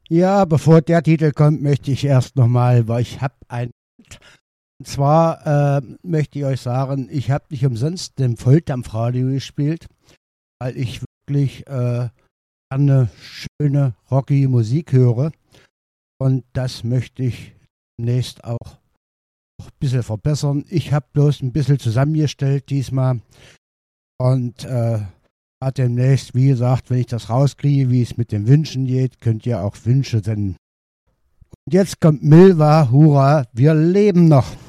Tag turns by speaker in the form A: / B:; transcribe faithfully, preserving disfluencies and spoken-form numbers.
A: Ja, bevor der Titel kommt, möchte ich erst nochmal, weil ich habe ein... Und zwar äh, möchte ich euch sagen, ich habe nicht umsonst den Volldampfradio gespielt, weil ich wirklich äh, gerne schöne, rockige Musik höre. Und das möchte ich demnächst auch ein bisschen verbessern. Ich habe bloß ein bisschen zusammengestellt diesmal. Und äh, demnächst, wie gesagt, wenn ich das rauskriege, wie es mit den Wünschen geht, könnt ihr auch Wünsche senden. Und jetzt kommt Milva, hurra, wir leben noch.